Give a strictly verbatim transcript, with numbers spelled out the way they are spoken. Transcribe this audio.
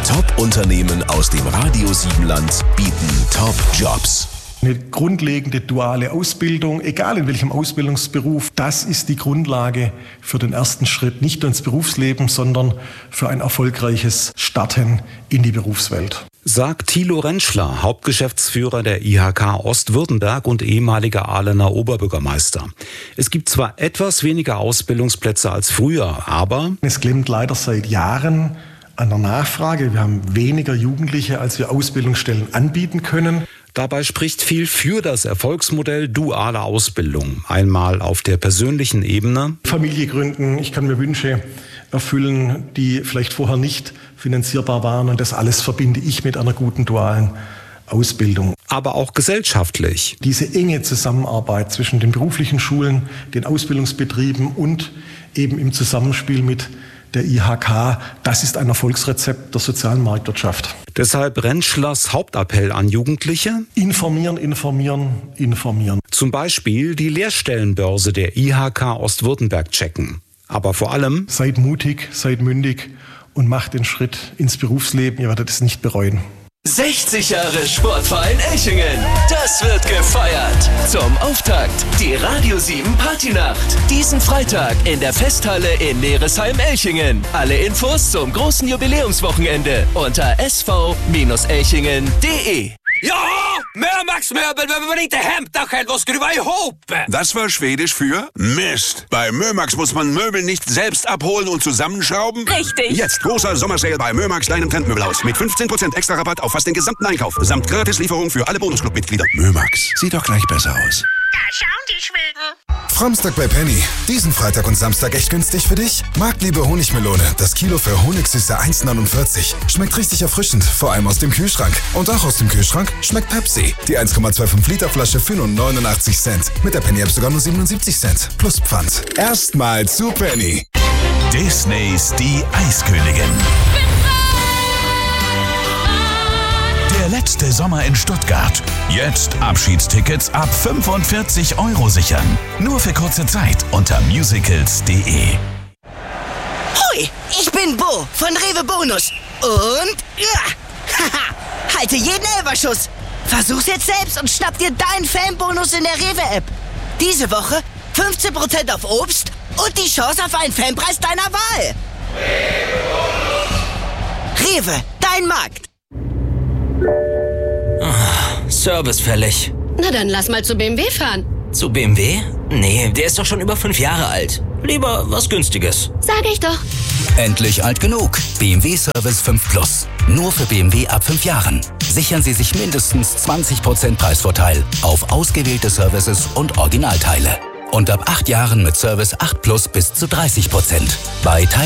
Top-Unternehmen aus dem Radio Siebenland bieten Top-Jobs. Eine grundlegende duale Ausbildung, egal in welchem Ausbildungsberuf, das ist die Grundlage für den ersten Schritt, nicht nur ins Berufsleben, sondern für ein erfolgreiches Starten in die Berufswelt. Sagt Thilo Rentschler, Hauptgeschäftsführer der I H K Ostwürttemberg und ehemaliger Ahlener Oberbürgermeister. Es gibt zwar etwas weniger Ausbildungsplätze als früher, aber es klemmt leider seit Jahren an der Nachfrage. Wir haben weniger Jugendliche, als wir Ausbildungsstellen anbieten können. Dabei spricht viel für das Erfolgsmodell duale Ausbildung. Einmal auf der persönlichen Ebene. Familie gründen, ich kann mir Wünsche erfüllen, die vielleicht vorher nicht finanzierbar waren. Und das alles verbinde ich mit einer guten dualen Ausbildung. Aber auch gesellschaftlich. Diese enge Zusammenarbeit zwischen den beruflichen Schulen, den Ausbildungsbetrieben und eben im Zusammenspiel mit der I H K, das ist ein Erfolgsrezept der sozialen Marktwirtschaft. Deshalb Rentschlers Hauptappell an Jugendliche: Informieren, informieren, informieren. Zum Beispiel die Lehrstellenbörse der I H K Ostwürttemberg checken. Aber vor allem: Seid mutig, seid mündig und macht den Schritt ins Berufsleben. Ihr werdet es nicht bereuen. sechzig Jahre Sportverein Elchingen. Das wird gefeiert. Zum Auftakt die Radio sieben Partynacht. Diesen Freitag in der Festhalle in Neresheim-Elchingen. Alle Infos zum großen Jubiläumswochenende unter s v elchingen punkt de. Ja, Mömax-Möbel behöver inte hämta själv och skruva ihop. Das war Schwedisch für Mist. Bei Mömax muss man Möbel nicht selbst abholen und zusammenschrauben. Richtig. Jetzt großer Sommersale bei Mömax, deinem Trendmöbelhaus. Mit fünfzehn Prozent extra Rabatt auf fast den gesamten Einkauf. Samt Gratislieferung für alle Bonusclub-Mitglieder. Mömax, sieht doch gleich besser aus. Da schauen die Schweden. Framstag bei Penny. Diesen Freitag und Samstag echt günstig für dich? Marktliebe Honigmelone. Das Kilo für Honigsüße eins neunundvierzig. Schmeckt richtig erfrischend, vor allem aus dem Kühlschrank. Und auch aus dem Kühlschrank schmeckt Pepsi. Die eins Komma fünfundzwanzig Liter Flasche für nur neunundachtzig Cent. Mit der Penny App sogar nur siebenundsiebzig Cent. Plus Pfand. Erstmal zu Penny. Disneys Die Eiskönigin. Der letzte Sommer in Stuttgart. Jetzt Abschiedstickets ab fünfundvierzig Euro sichern. Nur für kurze Zeit unter musicals punkt de. Hui, ich bin Bo von Rewe Bonus. Und ja, haha, halte jeden Elferschuss. Versuch's jetzt selbst und schnapp dir deinen Fanbonus in der Rewe-App. Diese Woche fünfzehn Prozent auf Obst und die Chance auf einen Fanpreis deiner Wahl. Rewe, dein Markt. Oh, Service fällig. Na dann lass mal zu B M W fahren. Zu B M W? Nee, der ist doch schon über fünf Jahre alt. Lieber was Günstiges. Sag ich doch. Endlich alt genug. B M W Service fünf Plus. Nur für B M W ab fünf Jahren. Sichern Sie sich mindestens zwanzig Prozent Preisvorteil auf ausgewählte Services und Originalteile. Und ab acht Jahren mit Service acht Plus bis zu dreißig Prozent. Bei Teil